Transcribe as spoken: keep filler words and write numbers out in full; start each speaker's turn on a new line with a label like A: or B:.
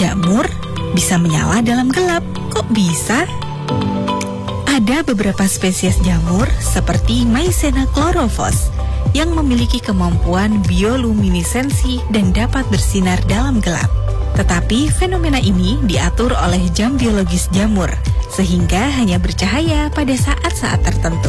A: jamur bisa menyala dalam gelap. Kok bisa? Ada beberapa spesies jamur seperti Maizena chlorophyllus yang memiliki kemampuan bioluminesensi dan dapat bersinar dalam gelap. Tetapi fenomena ini diatur oleh jam biologis jamur, sehingga hanya bercahaya pada saat-saat tertentu.